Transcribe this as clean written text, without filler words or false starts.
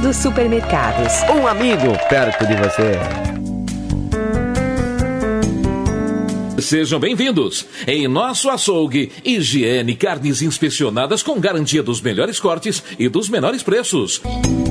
dos supermercados. Um amigo perto de você. Sejam bem-vindos. Em nosso açougue, higiene, carnes inspecionadas com garantia dos melhores cortes e dos menores preços.